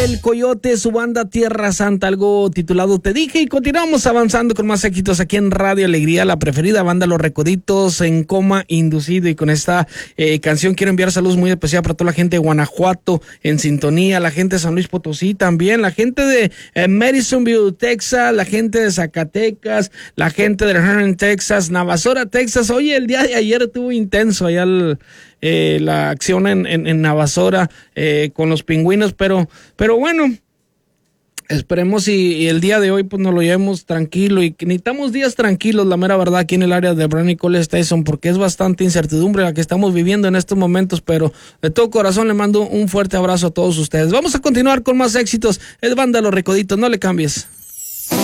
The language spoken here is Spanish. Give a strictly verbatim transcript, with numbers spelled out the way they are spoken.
El Coyote, su banda Tierra Santa, algo titulado Te Dije, y continuamos avanzando con más éxitos aquí en Radio Alegría, la preferida banda Los Recoditos, en coma inducido. Y con esta eh, canción quiero enviar saludos muy especiales para toda la gente de Guanajuato en sintonía, la gente de San Luis Potosí también, la gente de eh, Madisonville, Texas, la gente de Zacatecas, la gente de Hearn, Texas, Navasota, Texas. Oye, el día de ayer estuvo intenso allá el... Eh, la acción en, en, en Navasota eh, con los Pingüinos, pero, pero bueno, esperemos y, y el día de hoy pues nos lo llevemos tranquilo, y necesitamos días tranquilos, la mera verdad, aquí en el área de Bryan y College Station, porque es bastante incertidumbre la que estamos viviendo en estos momentos, pero de todo corazón le mando un fuerte abrazo a todos ustedes. Vamos a continuar con más éxitos. Es banda Los Recoditos, no le cambies.